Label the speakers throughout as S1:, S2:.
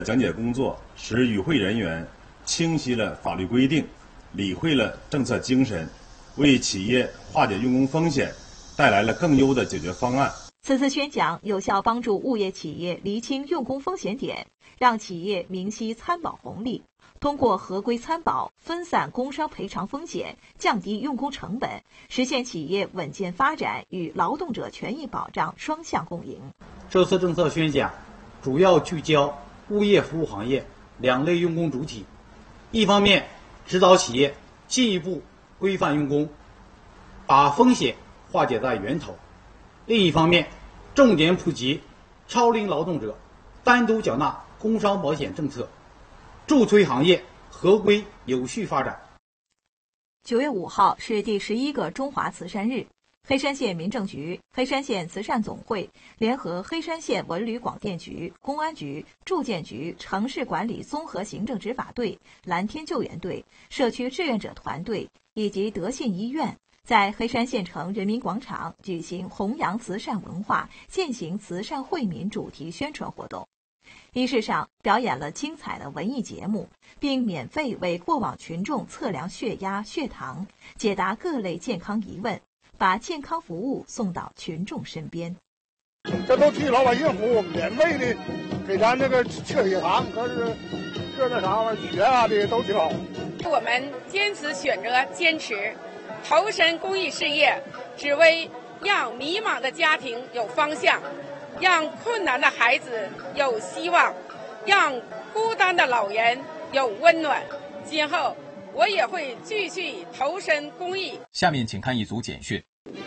S1: 讲解工作，使与会人员清晰了法律规定，理会了政策精神，为企业化解用工风险带来了更优的解决方案。
S2: 此次宣讲有效帮助物业企业厘清用工风险点，让企业明晰参保红利，通过合规参保分散工伤赔偿风险，降低用工成本，实现企业稳健发展与劳动者权益保障双向共赢。
S3: 这次政策宣讲主要聚焦物业服务行业两类用工主体，一方面指导企业进一步规范用工，把风险化解在源头；另一方面，重点普及超龄劳动者单独缴纳工伤保险政策，助推行业合规有序发展。
S2: 9月5号是第11个中华慈善日。黑山县民政局、黑山县慈善总会联合黑山县文旅广电局、公安局、住建局、城市管理综合行政执法队、蓝天救援队、社区志愿者团队以及德信医院，在黑山县城人民广场举行弘扬慈善文化、践行慈善惠民主题宣传活动。仪式上表演了精彩的文艺节目，并免费为过往群众测量血压、血糖，解答各类健康疑问，把健康服务送到群众身边。
S4: 这都替老百姓服务，免费的给咱这个测血糖，可是这啥玩意儿血压的都挺好。
S5: 我们坚持选择坚持，投身公益事业，只为让迷茫的家庭有方向，让困难的孩子有希望，让孤单的老人有温暖。今后我也会继续投身公益。
S6: 下面请看一组简讯。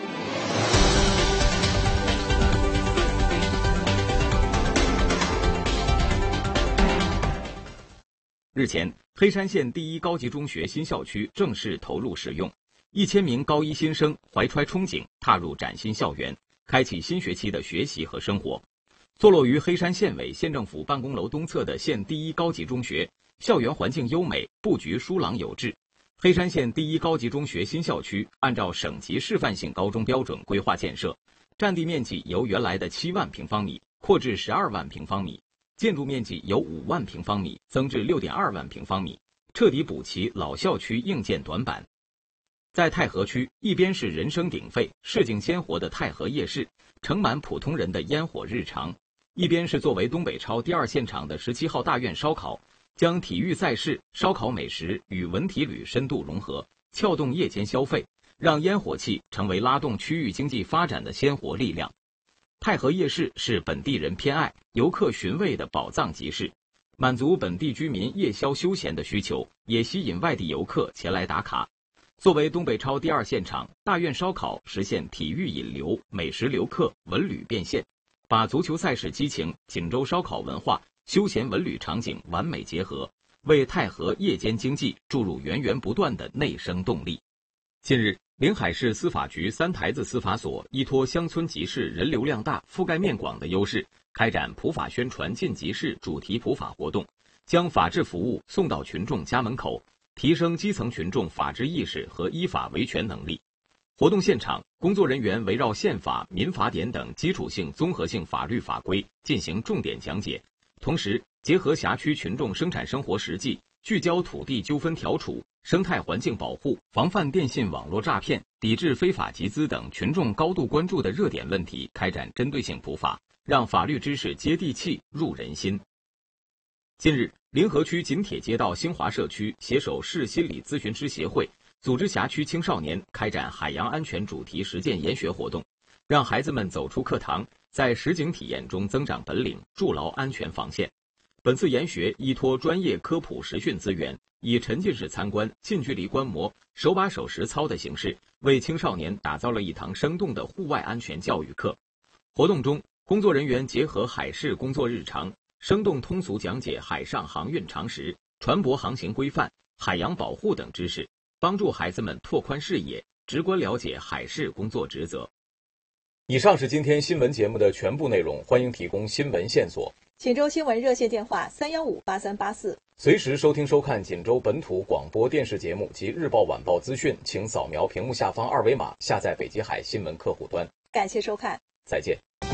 S6: 日前，黑山县第一高级中学新校区正式投入使用，1000名高一新生怀揣憧憬踏入崭新校园，开启新学期的学习和生活。坐落于黑山县委县政府办公楼东侧的县第一高级中学，校园环境优美，布局疏朗有致。黑山县第一高级中学新校区按照省级示范性高中标准规划建设，占地面积由原来的7万平方米扩至12万平方米，建筑面积由5万平方米增至6.2万平方米，彻底补齐老校区硬件短板。在太和区，一边是人声鼎沸、市井鲜活的太和夜市，盛满普通人的烟火日常；一边是作为东北超第2现场的17号大院烧烤，将体育赛事、烧烤美食与文体旅深度融合，撬动夜间消费，让烟火气成为拉动区域经济发展的鲜活力量。太和夜市是本地人偏爱、游客寻味的宝藏集市，满足本地居民夜宵休闲的需求，也吸引外地游客前来打卡。作为东北超第2现场，大院烧烤实现体育引流、美食留客、文旅变现，把足球赛事激情、锦州烧烤文化、休闲文旅场景完美结合，为太和夜间经济注入源源不断的内生动力。近日，临海市司法局三台子司法所依托乡村集市人流量大、覆盖面广的优势，开展普法宣传进集市主题普法活动，将法治服务送到群众家门口，提升基层群众法治意识和依法维权能力。活动现场，工作人员围绕宪法、民法典等基础性、综合性法律法规进行重点讲解，同时结合辖区群众生产生活实际，聚焦土地纠纷调处、生态环境保护、防范电信网络诈骗、抵制非法集资等群众高度关注的热点问题，开展针对性普法，让法律知识接地气、入人心。近日，临河区锦铁街道兴华社区携手市心理咨询师协会，组织辖区青少年开展海洋安全主题实践研学活动，让孩子们走出课堂，在实景体验中增长本领，筑牢安全防线。本次研学依托专业科普实训资源，以沉浸式参观、近距离观摩、手把手实操的形式，为青少年打造了一堂生动的户外安全教育课。活动中，工作人员结合海事工作日常，生动通俗讲解海上航运常识、船舶航行规范、海洋保护等知识，帮助孩子们拓宽视野，直观了解海事工作职责。以上是今天新闻节目的全部内容，欢迎提供新闻线索。
S2: 锦州新闻热线电话3158384，
S6: 随时收听收看锦州本土广播电视节目及日报晚报资讯，请扫描屏幕下方2维码下载北极海新闻客户端。
S2: 感谢收看，
S6: 再见。